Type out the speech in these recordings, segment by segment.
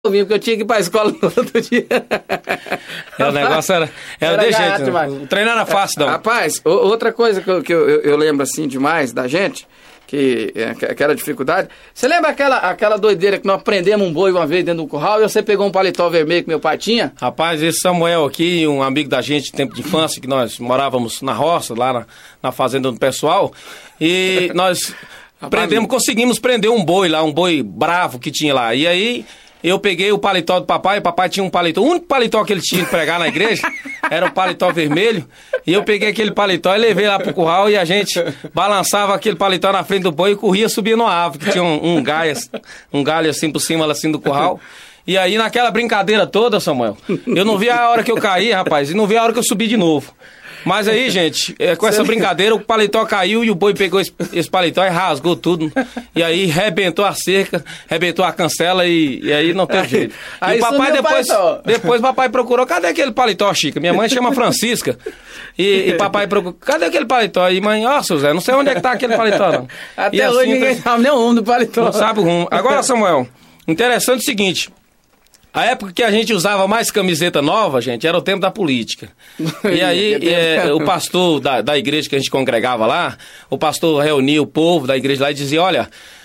porque eu tinha que ir pra escola no outro dia. O negócio era de jeito, né? O treino era fácil, não. Rapaz, outra coisa que eu lembro assim demais da gente, que era dificuldade. Você lembra aquela doideira que nós prendemos um boi uma vez dentro do curral e você pegou um paletó vermelho que meu pai tinha? Rapaz, esse Samuel aqui, um amigo da gente de tempo de infância, que nós morávamos na roça, lá na fazenda do pessoal, e nós conseguimos prender um boi lá, um boi bravo que tinha lá. E aí eu peguei o paletó do papai, o papai tinha um paletó, o único paletó que ele tinha que pregar na igreja era o paletó vermelho, e eu peguei aquele paletó e levei lá pro curral e a gente balançava aquele paletó na frente do boi e corria subir numa árvore, que tinha um galho assim por cima assim do curral. E aí naquela brincadeira toda, Samuel, eu não vi a hora que eu caí, rapaz, e não vi a hora que eu subi de novo. Mas aí, gente, com essa brincadeira, o paletó caiu e o boi pegou esse paletó e rasgou tudo. E aí rebentou a cerca, rebentou a cancela e aí não teve jeito. Aí e o papai depois o papai procurou, cadê aquele paletó, Chica? Minha mãe chama Francisca. E papai procurou, cadê aquele paletó? E mãe, seu Zé, não sei onde é que tá aquele paletó, não. Até e hoje assim, ninguém sabe nem o rumo do paletó. Não sabe o rumo. Agora, Samuel, interessante o seguinte. A época que a gente usava mais camiseta nova, gente, era o tempo da política. E aí, o pastor da igreja que a gente congregava lá, o pastor reunia o povo da igreja lá e dizia, olha,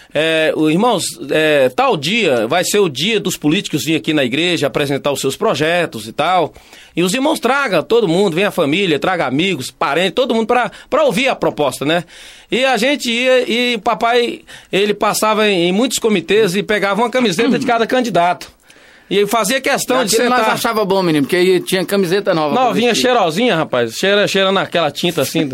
irmãos, tal dia vai ser o dia dos políticos vir aqui na igreja apresentar os seus projetos e tal. E os irmãos tragam todo mundo, vem a família, traga amigos, parentes, todo mundo para ouvir a proposta, né? E a gente ia e o papai, ele passava em muitos comitês e pegava uma camiseta de cada candidato. E fazia questão de sentar. Nós achava bom, menino, porque aí tinha camiseta nova. Novinha, cheirosinha, rapaz. Cheira naquela tinta assim.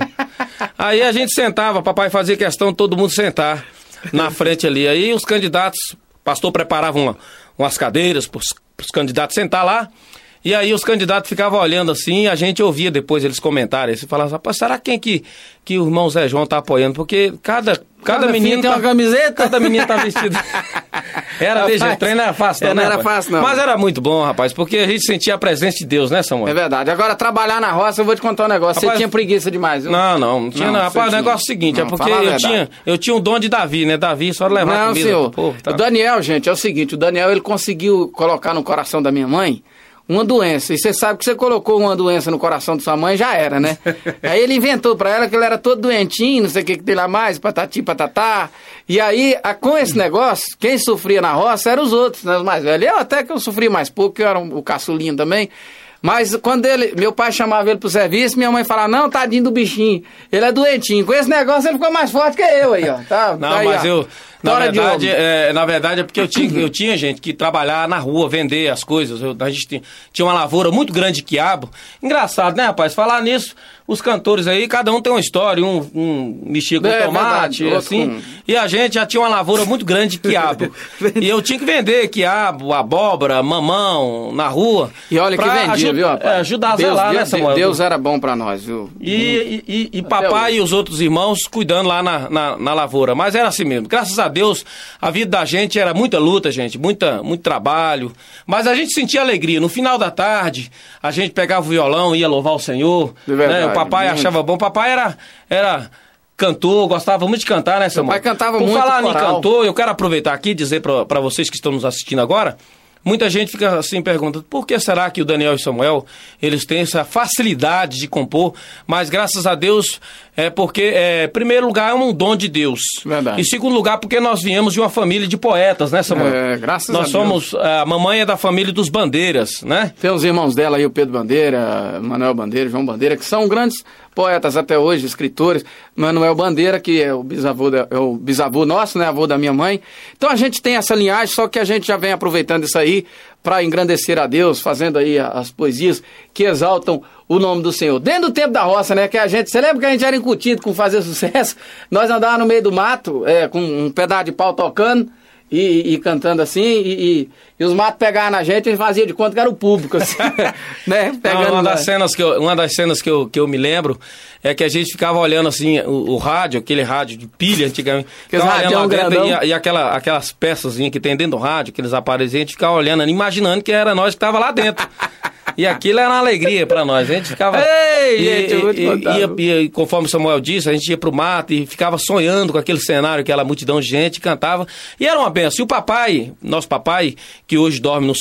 Aí a gente sentava, papai fazia questão de todo mundo sentar na frente ali. Aí os candidatos, o pastor preparava umas cadeiras para os candidatos sentar lá. E aí os candidatos ficavam olhando assim e a gente ouvia depois eles comentarem. Eles falavam, rapaz, será que o irmão Zé João tá apoiando? Porque cada menino tem uma camiseta. Cada menino tá vestido. Era desse jeito, treino era fácil, não, não né, era rapaz? fácil, não. Mas era muito bom, rapaz, porque a gente sentia a presença de Deus, né, Samuel? É verdade. Agora, trabalhar na roça, eu vou te contar um negócio. Rapaz, você tinha preguiça demais, viu? Não tinha, não. Rapaz, o negócio é o seguinte, é porque eu tinha um dom de Davi, né? Davi só levar comida senhor. pro povo. Tá? O Daniel, gente, é o seguinte, o Daniel, ele conseguiu colocar no coração da minha mãe uma doença, e você sabe que você colocou uma doença no coração de sua mãe, já era, né? Aí ele inventou pra ela que ele era todo doentinho, não sei o que tem lá mais, patati, patatá. E aí, com esse negócio, quem sofria na roça eram os outros, né, os mais velhos. Eu até que eu sofri mais pouco, eu era o caçulinho também. Mas quando meu pai chamava ele pro serviço, minha mãe falava, não, tadinho do bichinho, ele é doentinho. Com esse negócio ele ficou mais forte que eu aí, ó. Tá, não, tá aí, mas ó. Na verdade é porque eu tinha, gente, que trabalhar na rua, vender as coisas. A gente tinha uma lavoura muito grande de quiabo. Engraçado, né, rapaz? Falar nisso, os cantores aí, cada um tem uma história. Um mexia com tomate, verdade, assim. E a gente já tinha uma lavoura muito grande de quiabo. E eu tinha que vender quiabo, abóbora, mamão, na rua. E olha que vendia, viu, rapaz? Ajudar a zelar, né, Samuel? Deus era bom pra nós, viu? E papai e os outros irmãos cuidando lá na lavoura. Mas era assim mesmo. Graças a Deus, a vida da gente era muita luta, gente, muito trabalho, mas a gente sentia alegria. No final da tarde, a gente pegava o violão, ia louvar o Senhor, verdade, né? O papai achava bom, o papai era cantor, gostava muito de cantar, né, Samuel? O pai cantava muito. Por falar em cantor, eu quero aproveitar aqui e dizer para vocês que estão nos assistindo agora, muita gente fica assim perguntando, por que será que o Daniel e o Samuel, eles têm essa facilidade de compor, mas graças a Deus, porque, em primeiro lugar, é um dom de Deus. Verdade. Em segundo lugar, porque nós viemos de uma família de poetas, né, Samuel? Graças a Deus. Nós somos, a mamãe é da família dos Bandeiras, né? Tem os irmãos dela aí, o Pedro Bandeira, Manuel Bandeira, João Bandeira, que são grandes poetas até hoje, escritores. Manuel Bandeira, que é o bisavô nosso, né, avô da minha mãe. Então a gente tem essa linhagem, só que a gente já vem aproveitando isso aí para engrandecer a Deus, fazendo aí as poesias que exaltam o nome do Senhor. Dentro do tempo da roça, né, que a gente... Você lembra que a gente era incutido com fazer sucesso? Nós andávamos no meio do mato, com um pedaço de pau tocando, e cantando assim, e os matos pegavam na gente e fazia de conta que era o público, assim, né? Não, uma das cenas que eu me lembro é que a gente ficava olhando assim, o rádio, aquele rádio de pilha antigamente, e aquelas peças que tem dentro do rádio, aqueles aparelhos, a gente ficava olhando, imaginando que era nós que estava lá dentro. E aquilo era uma alegria para nós. A gente ficava... E conforme o Samuel disse, a gente ia pro mato e ficava sonhando com aquele cenário, aquela multidão de gente, cantava. E era uma benção. E o papai, nosso papai, que hoje dorme no